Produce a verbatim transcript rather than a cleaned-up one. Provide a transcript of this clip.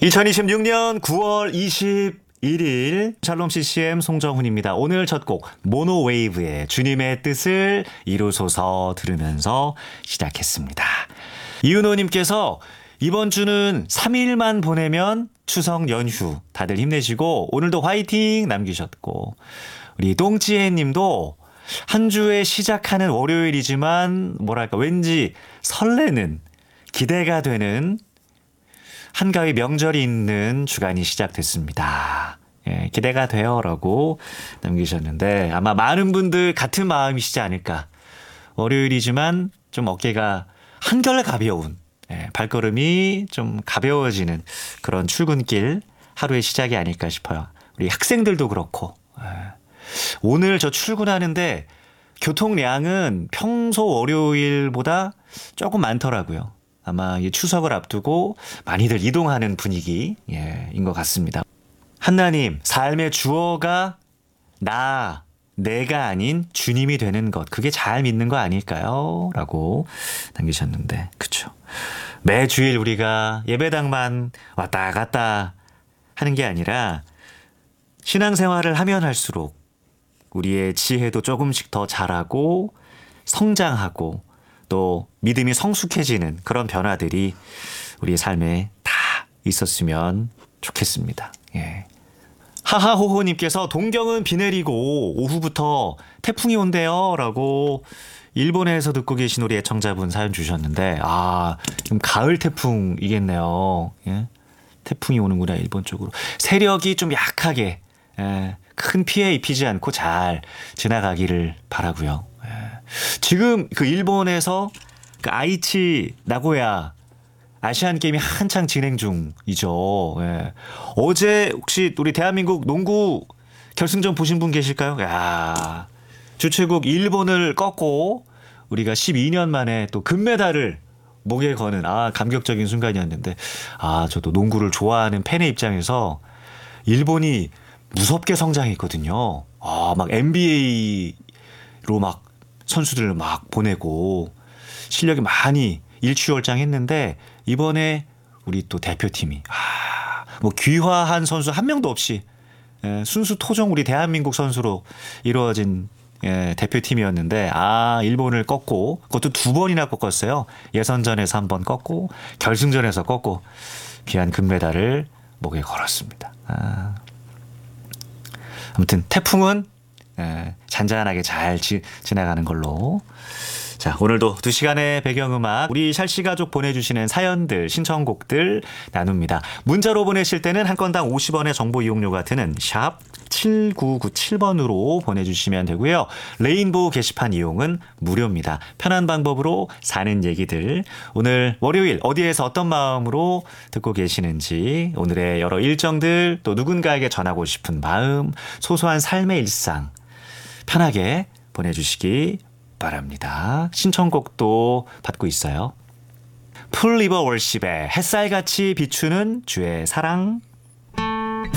이천이십육 년 구월 이십일일 샬롬 씨씨엠 송정훈입니다. 오늘 첫 곡 모노웨이브의 주님의 뜻을 이루소서 들으면서 시작했습니다. 이은호님께서 이번 주는 삼 일만 보내면 추석 연휴 다들 힘내시고 오늘도 화이팅 남기셨고, 우리 똥지혜 님도 한 주에 시작하는 월요일이지만 뭐랄까 왠지 설레는, 기대가 되는 한가위 명절이 있는 주간이 시작됐습니다. 예, 기대가 돼요 라고 남기셨는데 아마 많은 분들 같은 마음이시지 않을까. 월요일이지만 좀 어깨가 한결 가벼운, 예, 발걸음이 좀 가벼워지는 그런 출근길 하루의 시작이 아닐까 싶어요. 우리 학생들도 그렇고. 예. 오늘 저 출근하는데 교통량은 평소 월요일보다 조금 많더라고요. 아마 이 추석을 앞두고 많이들 이동하는 분위기, 예, 인 것 같습니다. 한나님, 삶의 주어가 나, 내가 아닌 주님이 되는 것, 그게 잘 믿는 거 아닐까요? 라고 남기셨는데, 그쵸. 매주일 우리가 예배당만 왔다 갔다 하는 게 아니라 신앙생활을 하면 할수록 우리의 지혜도 조금씩 더 자라고 성장하고 또 믿음이 성숙해지는 그런 변화들이 우리의 삶에 다 있었으면 좋겠습니다. 예. 하하호호님께서 동경은 비 내리고 오후부터 태풍이 온대요 라고 일본에서 듣고 계신 우리 애청자분 사연 주셨는데, 아, 지금 가을 태풍이겠네요. 예? 태풍이 오는구나, 일본 쪽으로. 세력이 좀 약하게, 예, 큰 피해 입히지 않고 잘 지나가기를 바라고요. 예. 지금 그 일본에서 그 아이치 나고야 아시안 게임이 한창 진행 중이죠. 예. 어제 혹시 우리 대한민국 농구 결승전 보신 분 계실까요? 야, 주최국 일본을 꺾고 우리가 십이 년 만에 또 금메달을 목에 거는, 아, 감격적인 순간이었는데, 아, 저도 농구를 좋아하는 팬의 입장에서 일본이 무섭게 성장했거든요. 아, 막 엔비에이로 막 선수들을 막 보내고 실력이 많이 일취월장했는데 이번에 우리 또 대표팀이, 아, 뭐 귀화한 선수 한 명도 없이, 예, 순수 토종 우리 대한민국 선수로 이루어진, 예, 대표팀이었는데, 아, 일본을 꺾고, 그것도 두 번이나 꺾었어요. 예선전에서 한 번 꺾고 결승전에서 꺾고 귀한 금메달을 목에 걸었습니다. 아. 아무튼 태풍은, 예, 잔잔하게 잘 지, 지나가는 걸로. 자, 오늘도 두 시간의 배경음악, 우리 샬씨 가족 보내주시는 사연들, 신청곡들 나눕니다. 문자로 보내실 때는 한 건당 오십 원의 정보 이용료가 드는 샵 칠구구칠 번으로 보내주시면 되고요. 레인보우 게시판 이용은 무료입니다. 편한 방법으로 사는 얘기들, 오늘 월요일 어디에서 어떤 마음으로 듣고 계시는지, 오늘의 여러 일정들, 또 누군가에게 전하고 싶은 마음, 소소한 삶의 일상 편하게 보내주시기 바랍니다. 신청곡도 받고 있어요. 풀 리버 월십의 햇살같이 비추는 주의 사랑.